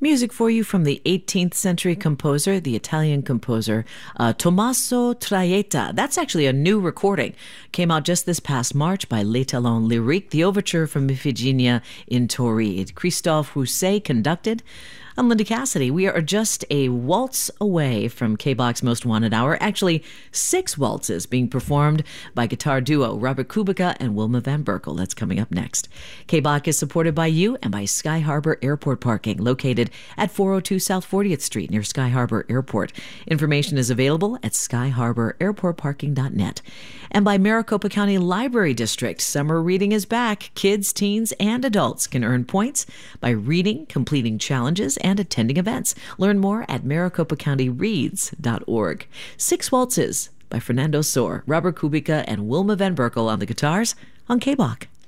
Music for you from the 18th century composer, the Italian composer Tommaso Traetta. That's actually a new recording. Came out just this past March by Les Talents Lyriques, the overture from Iphigenia in Tauride. Christophe Rousset conducted. I'm Linda Cassidy. We are just a waltz away from K-Bach's Most Wanted Hour. Actually, 6 waltzes being performed by guitar duo Robert Kubica and Wilma Van Berkel. That's coming up next. K-Bach is supported by you and by Sky Harbor Airport Parking, located at 402 South 40th Street near Sky Harbor Airport. Information is available at skyharbor.airportparking.net. And by Maricopa County Library District. Summer reading is back. Kids, teens, and adults can earn points by reading, completing challenges, and attending events. Learn more at maricopacountyreads.org. 6 Waltzes by Fernando Sor, Robert Kubica, and Wilma Van Berkel on the guitars on K-Bach.